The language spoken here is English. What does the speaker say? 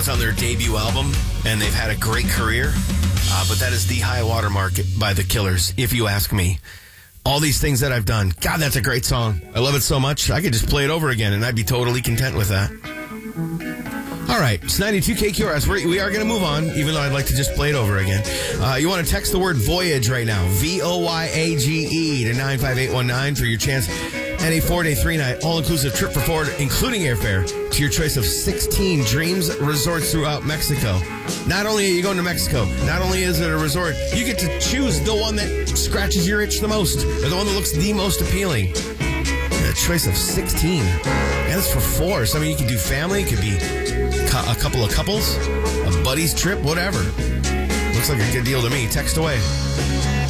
it's on their debut album, and they've had a great career. But that is The High Water Mark by The Killers, if you ask me. All these things that I've done. God, that's a great song. I love it so much. I could just play it over again, and I'd be totally content with that. All right, it's 92 KQRS. We are going to move on, even though I'd like to just play it over again. You want to text the word Voyage right now, VOYAGE, to 95819 for your chance at a 4-day, 3-night, all-inclusive trip for four, including airfare, to your choice of 16 Dreams resorts throughout Mexico. Not only are you going to Mexico, not only is it a resort, you get to choose the one that scratches your itch the most, or the one that looks the most appealing. A choice of 16. And it's for four. So, I mean, you can do family, it could be a couple of couples, a buddy's trip, whatever. Looks like a good deal to me. Text away.